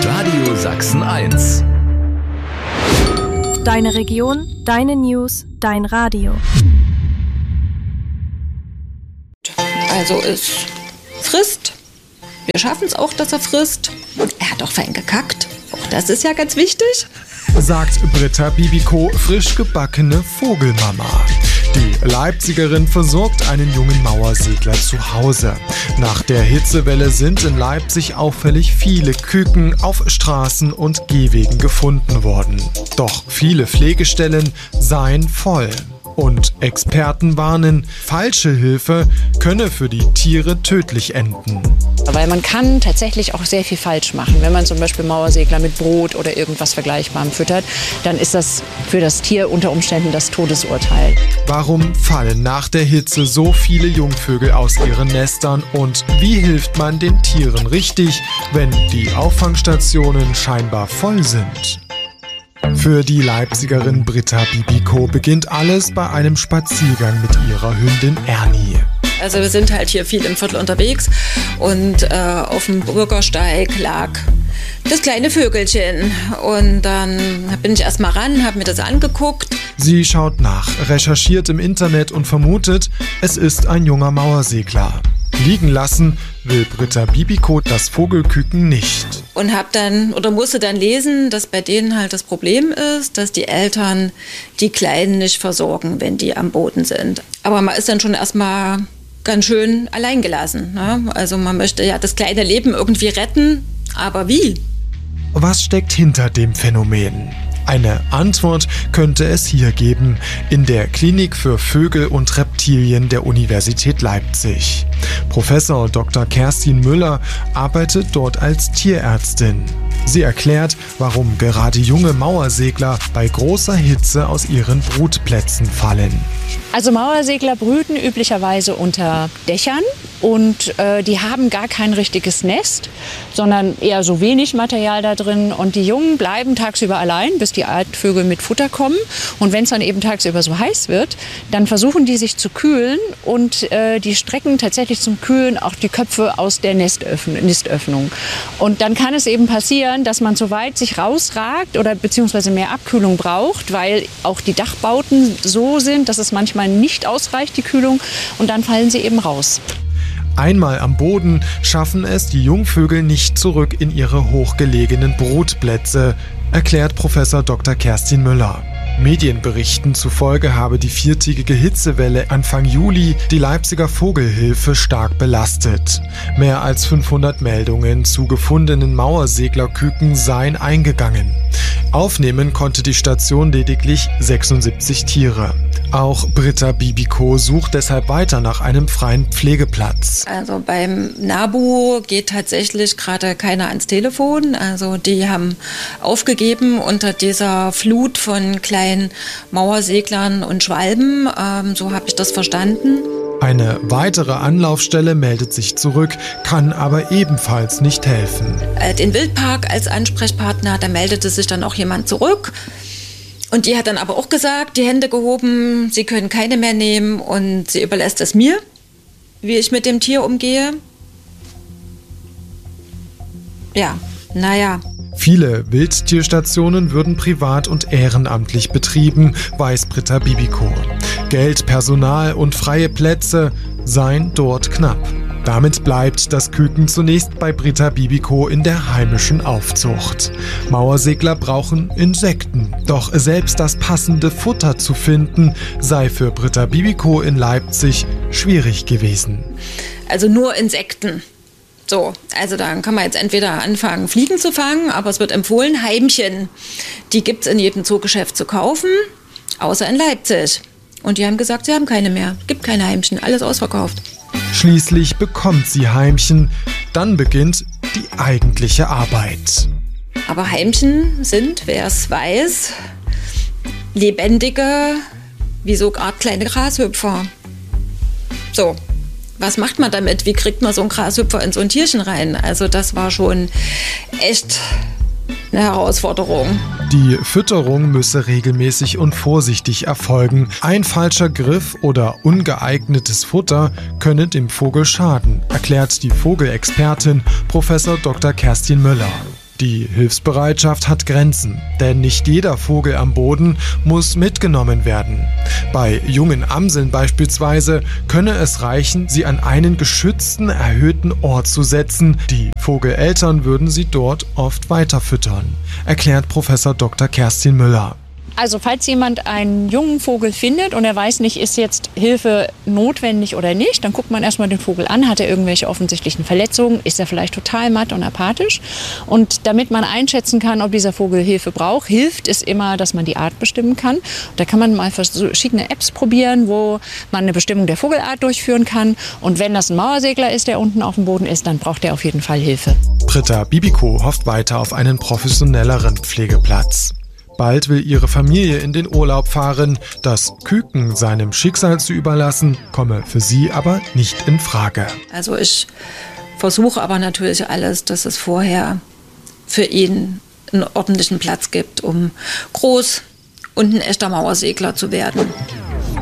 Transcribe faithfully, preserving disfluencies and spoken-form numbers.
Radio Sachsen eins. Deine Region, deine News, dein Radio. Also es frisst. Wir schaffen es auch, dass er frisst. Er hat auch fein gekackt. Auch das ist ja ganz wichtig. Sagt Britta Bibiko, frisch gebackene Vogelmama. Die Leipzigerin versorgt einen jungen Mauersegler zu Hause. Nach der Hitzewelle sind in Leipzig auffällig viele Küken auf Straßen und Gehwegen gefunden worden. Doch viele Pflegestellen seien voll. Und Experten warnen, falsche Hilfe könne für die Tiere tödlich enden. Weil man kann tatsächlich auch sehr viel falsch machen. Wenn man zum Beispiel Mauersegler mit Brot oder irgendwas Vergleichbarem füttert, dann ist das für das Tier unter Umständen das Todesurteil. Warum fallen nach der Hitze so viele Jungvögel aus ihren Nestern und wie hilft man den Tieren richtig, wenn die Auffangstationen scheinbar voll sind? Für die Leipzigerin Britta Bibiko beginnt alles bei einem Spaziergang mit ihrer Hündin Ernie. Also wir sind halt hier viel im Viertel unterwegs und äh, auf dem Bürgersteig lag das kleine Vögelchen. Und dann bin ich erst mal ran, habe mir das angeguckt. Sie schaut nach, recherchiert im Internet und vermutet, es ist ein junger Mauersegler. Liegen lassen will Britta Bibiko das Vogelküken nicht. Und hab dann oder musste dann lesen, dass bei denen halt das Problem ist, dass die Eltern die Kleinen nicht versorgen, wenn die am Boden sind. Aber man ist dann schon erstmal ganz schön allein gelassen, ne? Also man möchte ja das kleine Leben irgendwie retten, aber wie? Was steckt hinter dem Phänomen? Eine Antwort könnte es hier geben, in der Klinik für Vögel und Reptilien der Universität Leipzig. Professor Doktor Kerstin Müller arbeitet dort als Tierärztin. Sie erklärt, warum gerade junge Mauersegler bei großer Hitze aus ihren Brutplätzen fallen. Also Mauersegler brüten üblicherweise unter Dächern und äh, die haben gar kein richtiges Nest, sondern eher so wenig Material da drin. Und die Jungen bleiben tagsüber allein, bis die Altvögel mit Futter kommen. Und wenn es dann eben tagsüber so heiß wird, dann versuchen die sich zu kühlen und äh, die strecken tatsächlich zum Kühlen auch die Köpfe aus der Nestöffn- Nistöffnung. Und dann kann es eben passieren, dass man so weit sich rausragt oder beziehungsweise mehr Abkühlung braucht, weil auch die Dachbauten so sind, dass es manchmal nicht ausreicht, die Kühlung, und dann fallen sie eben raus. Einmal am Boden schaffen es die Jungvögel nicht zurück in ihre hochgelegenen Brutplätze, erklärt Professor Doktor Kerstin Müller. Medienberichten zufolge habe die viertägige Hitzewelle Anfang Juli die Leipziger Vogelhilfe stark belastet. Mehr als fünfhundert Meldungen zu gefundenen Mauerseglerküken seien eingegangen. Aufnehmen konnte die Station lediglich sechsundsiebzig Tiere. Auch Britta Bibiko sucht deshalb weiter nach einem freien Pflegeplatz. Also beim NABU geht tatsächlich gerade keiner ans Telefon. Also die haben aufgegeben unter dieser Flut von kleinen Mauerseglern und Schwalben. Ähm, so habe ich das verstanden. Eine weitere Anlaufstelle meldet sich zurück, kann aber ebenfalls nicht helfen. Den Wildpark als Ansprechpartner, da meldete sich dann auch jemand zurück. Und die hat dann aber auch gesagt, die Hände gehoben, sie können keine mehr nehmen und sie überlässt es mir, wie ich mit dem Tier umgehe. Ja, naja. Viele Wildtierstationen würden privat und ehrenamtlich betrieben, weiß Britta Bibiko. Geld, Personal und freie Plätze seien dort knapp. Damit bleibt das Küken zunächst bei Britta Bibiko in der heimischen Aufzucht. Mauersegler brauchen Insekten, doch selbst das passende Futter zu finden, sei für Britta Bibiko in Leipzig schwierig gewesen. Also nur Insekten. So, also dann kann man jetzt entweder anfangen, Fliegen zu fangen, aber es wird empfohlen, Heimchen, die gibt es in jedem Zoogeschäft zu kaufen, außer in Leipzig. Und die haben gesagt, sie haben keine mehr, gibt keine Heimchen, alles ausverkauft. Schließlich bekommt sie Heimchen, dann beginnt die eigentliche Arbeit. Aber Heimchen sind, wer es weiß, lebendige, wie so Art kleine Grashüpfer. So. Was macht man damit? Wie kriegt man so einen Grashüpfer in so ein Tierchen rein? Also das war schon echt eine Herausforderung. Die Fütterung müsse regelmäßig und vorsichtig erfolgen. Ein falscher Griff oder ungeeignetes Futter könne dem Vogel schaden, erklärt die Vogelexpertin Professor Doktor Kerstin Müller. Die Hilfsbereitschaft hat Grenzen, denn nicht jeder Vogel am Boden muss mitgenommen werden. Bei jungen Amseln beispielsweise könne es reichen, sie an einen geschützten, erhöhten Ort zu setzen. Die Vogeleltern würden sie dort oft weiterfüttern, erklärt Professor Doktor Kerstin Müller. Also falls jemand einen jungen Vogel findet und er weiß nicht, ist jetzt Hilfe notwendig oder nicht, dann guckt man erstmal den Vogel an, hat er irgendwelche offensichtlichen Verletzungen, ist er vielleicht total matt und apathisch. Und damit man einschätzen kann, ob dieser Vogel Hilfe braucht, hilft es immer, dass man die Art bestimmen kann. Da kann man mal verschiedene Apps probieren, wo man eine Bestimmung der Vogelart durchführen kann. Und wenn das ein Mauersegler ist, der unten auf dem Boden ist, dann braucht er auf jeden Fall Hilfe. Britta Bibiko hofft weiter auf einen professionelleren Pflegeplatz. Bald will ihre Familie in den Urlaub fahren. Das Küken seinem Schicksal zu überlassen, komme für sie aber nicht in Frage. Also ich versuche aber natürlich alles, dass es vorher für ihn einen ordentlichen Platz gibt, um groß und ein echter Mauersegler zu werden.